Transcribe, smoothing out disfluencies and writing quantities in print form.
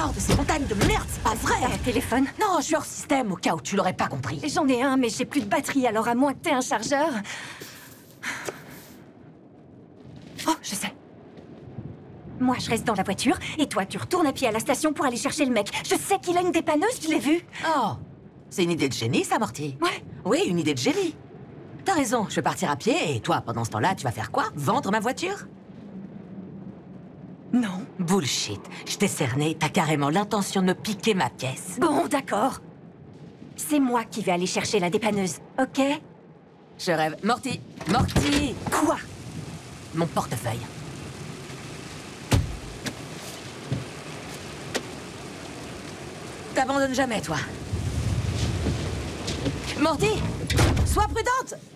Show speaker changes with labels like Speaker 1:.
Speaker 1: sors de ces montagnes de merde, c'est pas vrai.
Speaker 2: Un téléphone?
Speaker 1: Non, je suis hors système au cas où tu l'aurais pas compris.
Speaker 2: J'en ai un, mais j'ai plus de batterie, alors à moins que t'aies un chargeur... Oh, je sais. Moi, je reste dans la voiture, et toi, tu retournes à pied à la station pour aller chercher le mec. Je sais qu'il a une dépanneuse, je l'ai vu.
Speaker 1: Oh, c'est une idée de génie, ça, Morty.
Speaker 2: Ouais.
Speaker 1: Oui, une idée de génie. T'as raison, je vais partir à pied, et toi, pendant ce temps-là, tu vas faire quoi? Vendre ma voiture?
Speaker 2: Non.
Speaker 1: Bullshit. Je t'ai cerné, t'as carrément l'intention de me piquer ma pièce.
Speaker 2: Bon, d'accord. C'est moi qui vais aller chercher la dépanneuse, ok?
Speaker 1: Je rêve. Morty! Morty!
Speaker 2: Quoi?
Speaker 1: Mon portefeuille. T'abandonnes jamais, toi. Morty! Sois prudente!